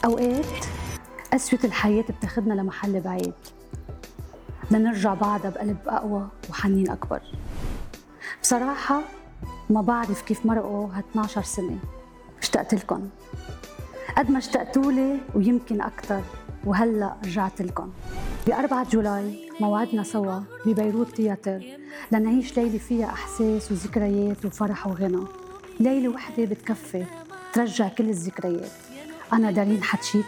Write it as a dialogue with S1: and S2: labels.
S1: أوقات قسوة الحياة بتاخدنا لمحل بعيد، بدنا نرجع بعدها بقلب أقوى وحنين أكبر. بصراحة ما بعرف كيف مرقوا ها12 سنة، اشتقت لكم قد ما اشتقتولي ويمكن أكتر، وهلأ رجعت لكم. ب4 جولاي موعدنا سوا ببيروت تياتر لنعيش ليلة فيها أحساس وذكريات وفرح وغنى. ليلة وحدة بتكفي ترجع كل الذكريات. أنا دارين حتشيك.